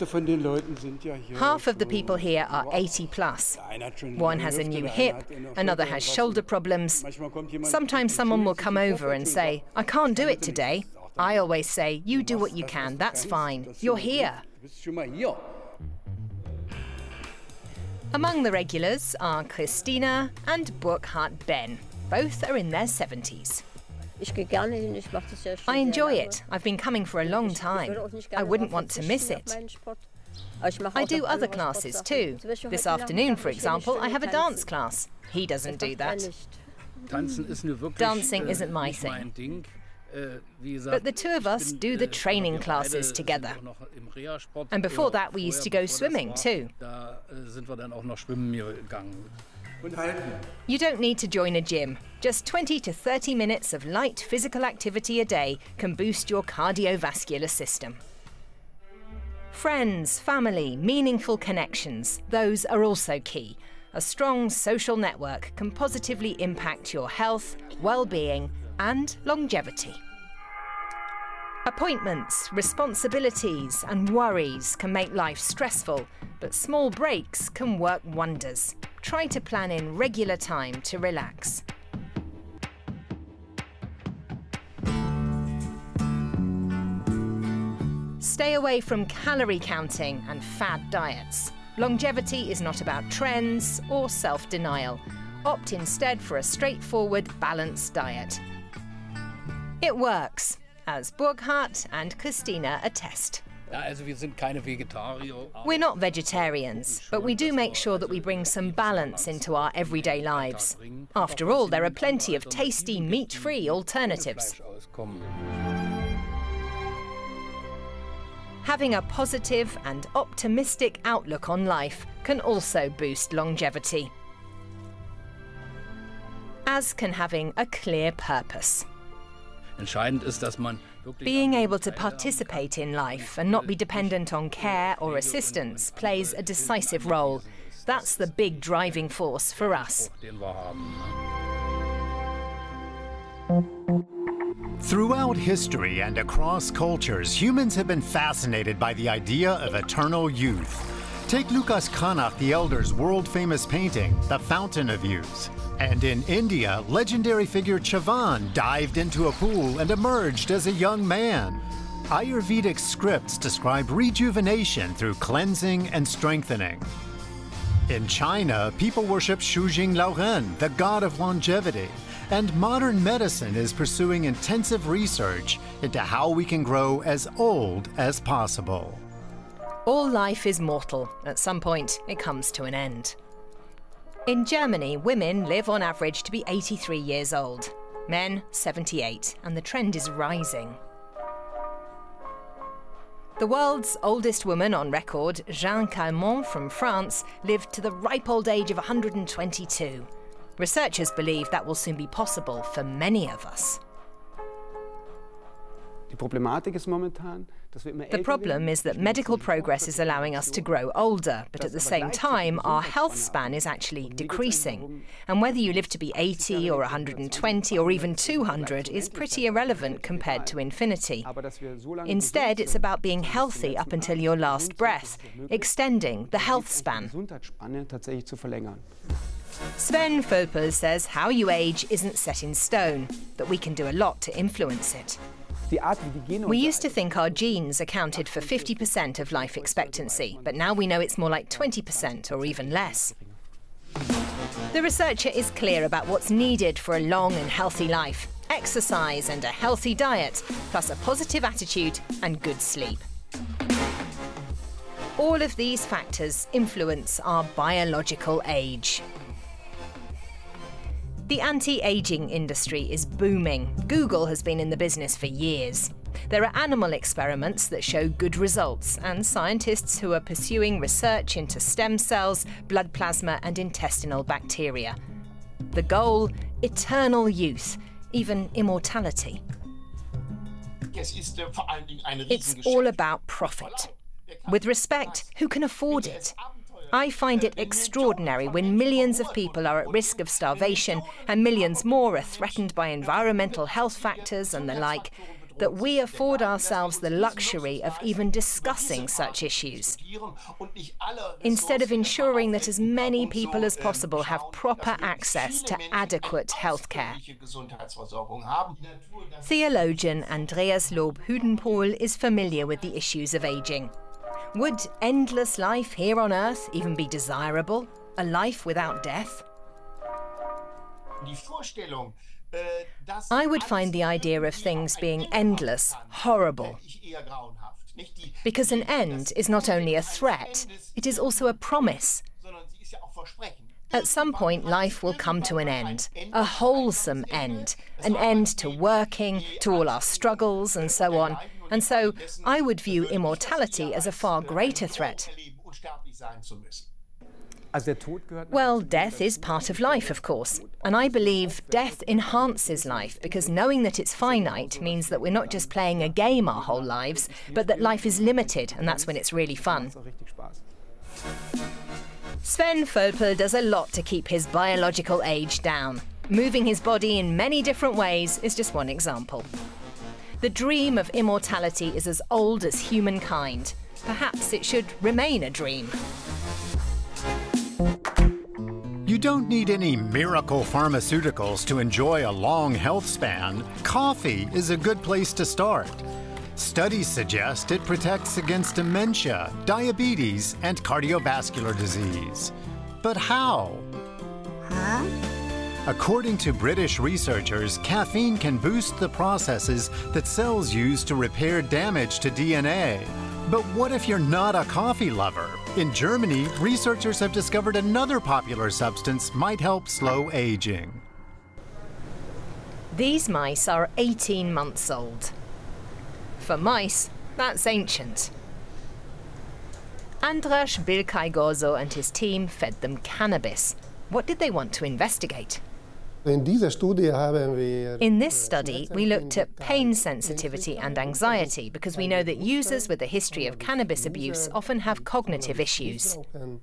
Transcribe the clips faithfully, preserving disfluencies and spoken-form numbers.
Half of the people here are eighty plus. One has a new hip, another has shoulder problems. Sometimes someone will come over and say, "I can't do it today." I always say, "You do what you can, that's fine. You're here." Among the regulars are Christina and Burkhard Ben. Both are in their seventies. I enjoy it. I've been coming for a long time. I wouldn't want to miss it. I do other classes too. This afternoon, for example, I have a dance class. He doesn't do that. Dancing isn't my thing. But the two of us do the training classes together. And before that, we used to go swimming too. You don't need to join a gym. Just twenty to thirty minutes of light physical activity a day can boost your cardiovascular system. Friends, family, meaningful connections, those are also key. A strong social network can positively impact your health, well-being, and longevity. Appointments, responsibilities, and worries can make life stressful, but small breaks can work wonders. Try to plan in regular time to relax. Stay away from calorie counting and fad diets. Longevity is not about trends or self-denial. Opt instead for a straightforward, balanced diet. It works, as Burkhard and Christina attest. We're not vegetarians, but we do make sure that we bring some balance into our everyday lives. After all, there are plenty of tasty meat-free alternatives. Having a positive and optimistic outlook on life can also boost longevity, as can having a clear purpose. Being able to participate in life and not be dependent on care or assistance plays a decisive role. That's the big driving force for us. Throughout history and across cultures, humans have been fascinated by the idea of eternal youth. Take Lucas Cranach the Elder's world-famous painting, The Fountain of Youth. And in India, legendary figure Chavan dived into a pool and emerged as a young man. Ayurvedic scripts describe rejuvenation through cleansing and strengthening. In China, people worship Shujing Laoren, the god of longevity. And modern medicine is pursuing intensive research into how we can grow as old as possible. All life is mortal. At some point, it comes to an end. In Germany, women live on average to be eighty-three years old. Men, seventy-eight, and the trend is rising. The world's oldest woman on record, Jeanne Calment from France, lived to the ripe old age of one hundred twenty-two. Researchers believe that will soon be possible for many of us. The problem is that medical progress is allowing us to grow older, but at the same time, our health span is actually decreasing. And whether you live to be eighty or one hundred twenty or even two hundred is pretty irrelevant compared to infinity. Instead, it's about being healthy up until your last breath, extending the health span. Sven Völpel says how you age isn't set in stone, that we can do a lot to influence it. We used to think our genes accounted for fifty percent of life expectancy, but now we know it's more like twenty percent or even less. The researcher is clear about what's needed for a long and healthy life: exercise and a healthy diet, plus a positive attitude and good sleep. All of these factors influence our biological age. The anti-aging industry is booming. Google has been in the business for years. There are animal experiments that show good results, and scientists who are pursuing research into stem cells, blood plasma, and intestinal bacteria. The goal: eternal youth, even immortality. It's all about profit. With respect, who can afford it? I find it extraordinary when millions of people are at risk of starvation and millions more are threatened by environmental health factors and the like. that we afford ourselves the luxury of even discussing such issues, instead of ensuring that as many people as possible have proper access to adequate health care. Theologian Andreas Lob-Hudenpohl is familiar with the issues of aging. Would endless life here on Earth even be desirable? A life without death? I would find the idea of things being endless horrible, because an end is not only a threat, it is also a promise. At some point, life will come to an end, a wholesome end, an end to working, to all our struggles and so on. And so I would view immortality as a far greater threat. Well, death is part of life, of course, and I believe death enhances life because knowing that it's finite means that we're not just playing a game our whole lives, but that life is limited, and that's when it's really fun. Sven Völpel does a lot to keep his biological age down. Moving his body in many different ways is just one example. The dream of immortality is as old as humankind. Perhaps it should remain a dream. You don't need any miracle pharmaceuticals to enjoy a long health span. Coffee is a good place to start. Studies suggest it protects against dementia, diabetes, and cardiovascular disease. But how? Huh? According to British researchers, caffeine can boost the processes that cells use to repair damage to D N A. But what if you're not a coffee lover? In Germany, researchers have discovered another popular substance might help slow aging. These mice are eighteen months old. For mice, that's ancient. Andras Bilkay-Gorzo and his team fed them cannabis. What did they want to investigate? In this study, we looked at pain sensitivity and anxiety because we know that users with a history of cannabis abuse often have cognitive issues.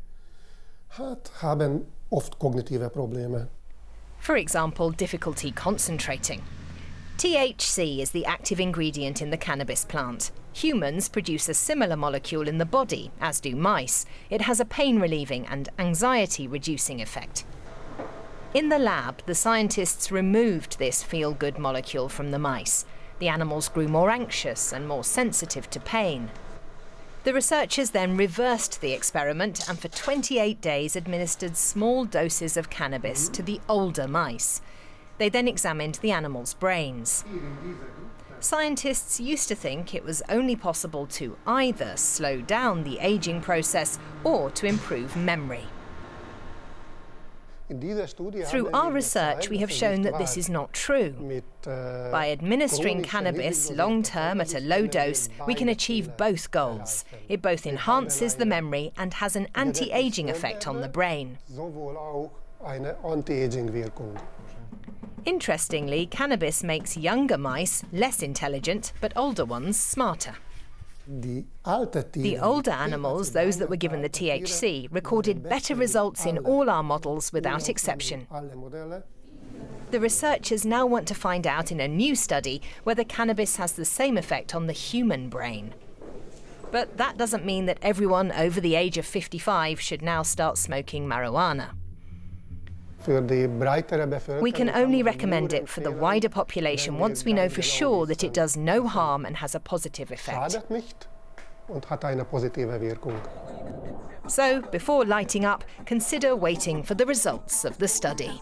For example, difficulty concentrating. T H C is the active ingredient in the cannabis plant. Humans produce a similar molecule in the body, as do mice. It has a pain-relieving and anxiety-reducing effect. In the lab, the scientists removed this feel-good molecule from the mice. The animals grew more anxious and more sensitive to pain. The researchers then reversed the experiment and for twenty-eight days administered small doses of cannabis to the older mice. They then examined the animals' brains. Scientists used to think it was only possible to either slow down the aging process or to improve memory. Through our research, we have shown that this is not true. By administering cannabis long-term at a low dose, we can achieve both goals. It both enhances the memory and has an anti-aging effect on the brain. Interestingly, cannabis makes younger mice less intelligent, but older ones smarter. The older animals, those that were given the T H C, recorded better results in all our models without exception. The researchers now want to find out in a new study whether cannabis has the same effect on the human brain. But that doesn't mean that everyone over the age of fifty-five should now start smoking marijuana. We can only recommend it for the wider population once we know for sure that it does no harm and has a positive effect. So, before lighting up, consider waiting for the results of the study.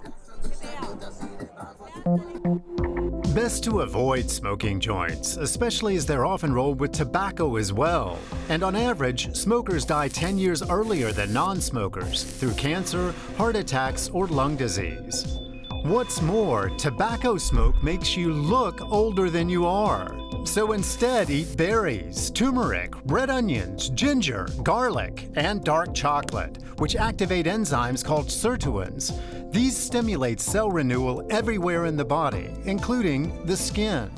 Best to avoid smoking joints, especially as they're often rolled with tobacco as well. And on average, smokers die ten years earlier than non-smokers through cancer, heart attacks, or lung disease. What's more, tobacco smoke makes you look older than you are. So instead, eat berries, turmeric, red onions, ginger, garlic, and dark chocolate, which activate enzymes called sirtuins. These stimulate cell renewal everywhere in the body, including the skin.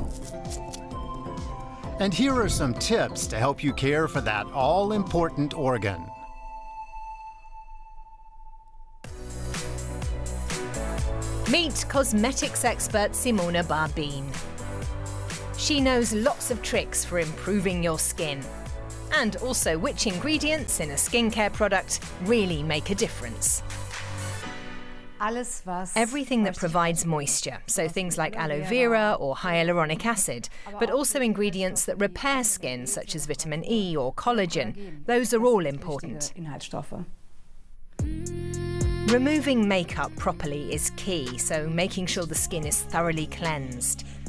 And here are some tips to help you care for that all-important organ. Meet cosmetics expert Simone Barbin. She knows lots of tricks for improving your skin, and also which ingredients in a skincare product really make a difference. Everything that provides moisture, so things like aloe vera or hyaluronic acid, but also ingredients that repair skin, such as vitamin E or collagen. Those are all important. Removing makeup properly is key, so making sure the skin is thoroughly cleansed.